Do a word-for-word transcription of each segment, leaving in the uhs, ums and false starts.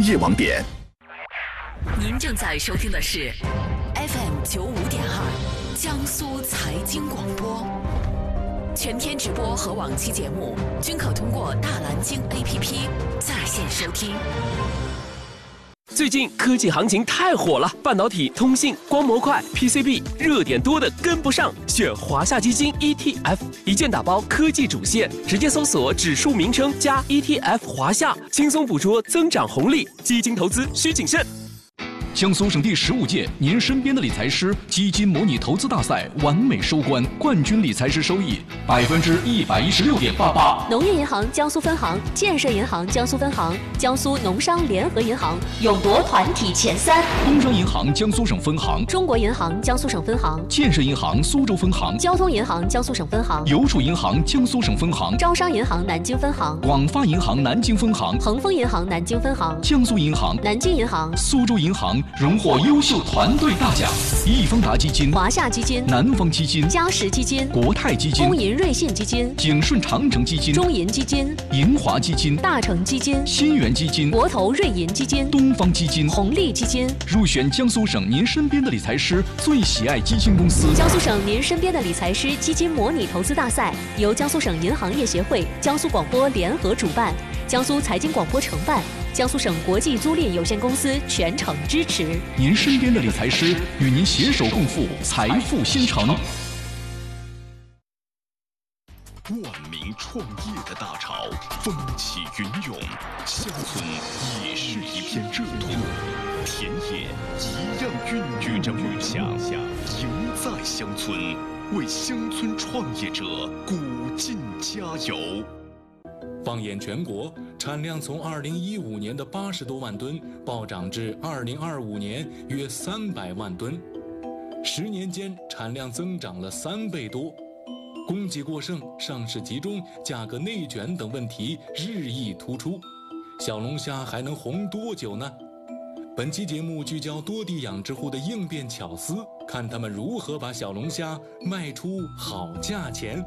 业网点。 您正在收听的是 F M 九五点二江苏财经广播，全天直播和往期节目均可通过大蓝鲸 A P P 在线收听。 最近科技行情太火了，半导体、通信、光模块、P C B 热点多的跟不上，选华夏基金 E T F， 一键打包科技主线，直接搜索指数名称加 E T F 华夏，轻松捕捉增长红利。基金投资需谨慎。 江苏省第十五届您身边的理财师基金模拟投资大赛完美收官，冠军理财师收益百分之一百一十六点八八。 农业银行江苏分行、建设银行江苏分行、江苏农商联合银行勇夺团体前三。 工商银行江苏省分行、 中国银行江苏省分行、 建设银行苏州分行、 交通银行江苏省分行、 邮储银行江苏省分行、 招商银行南京分行、 广发银行南京分行、 恒丰银行南京分行、 江苏银行、 南京银行、 苏州银行荣获优秀团队大奖。易方达基金、 华夏基金、 南方基金、 嘉实基金、 国泰基金、 工银瑞信基金、 景顺长城基金、 中银基金、 银华基金、 大成基金、 新源基金、 国投瑞银基金、 东方基金、 红利基金， 入选江苏省您身边的理财师最喜爱基金公司。 江苏省您身边的理财师基金模拟投资大赛由江苏省银行业协会、江苏广播联合主办，江苏财经广播承办，江苏省国际租赁有限公司全程支持。 您身边的理财师与您携手共赴财富新城。 万民创业的大潮风起云涌，乡村也是一片热土，田野一样孕育着梦想。赢在乡村，为乡村创业者鼓劲加油。 放眼全国，产量从二零一五年的八十多万吨暴涨至二零二五年约三百万吨，十年间产量增长了三倍多。供给过剩、上市集中、价格内卷等问题日益突出，小龙虾还能红多久呢？本期节目聚焦多地养殖户的应变巧思，看他们如何把小龙虾卖出好价钱。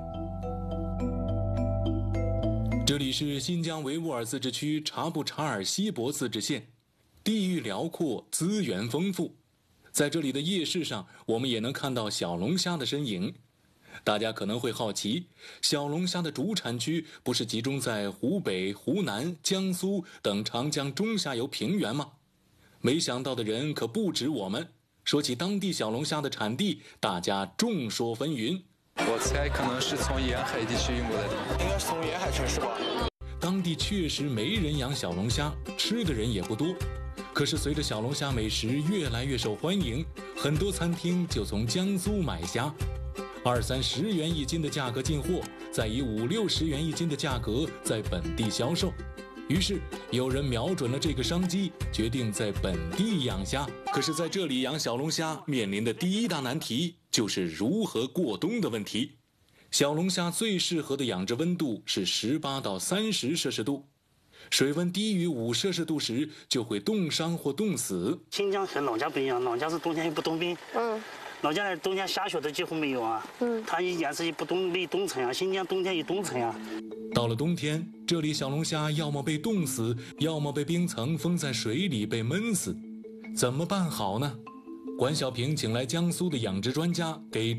这里是新疆维吾尔自治区察布查尔锡博自治县，地域辽阔，资源丰富。在这里的夜市上，我们也能看到小龙虾的身影。大家可能会好奇，小龙虾的主产区不是集中在湖北、湖南、江苏等长江中下游平原吗？没想到的人可不止我们。说起当地小龙虾的产地，大家众说纷纭。 我猜可能是从沿海地区运过来的， 应该是从沿海城市吧。 当地确实没人养小龙虾，吃的人也不多。可是随着小龙虾美食越来越受欢迎，很多餐厅就从江苏买虾，二三十元一斤的价格进货，再以五六十元一斤的价格在本地销售。于是有人瞄准了这个商机，决定在本地养虾。可是在这里养小龙虾面临的第一大难题就是如何过冬的问题。小龙虾最适合的养殖温度是十八到三十摄氏度，水温低于五摄氏度时就会冻伤或冻死。 新疆和老家不一样，老家是冬天又不冻冰，嗯，老家的冬天下雪都几乎没有啊，嗯，它一年四季不冻没冻成啊，新疆冬天一冻成啊。 到了冬天，这里小龙虾要么被冻死，要么被冰层封在水里被闷死，怎么办好呢？管小平请来江苏的养殖专家给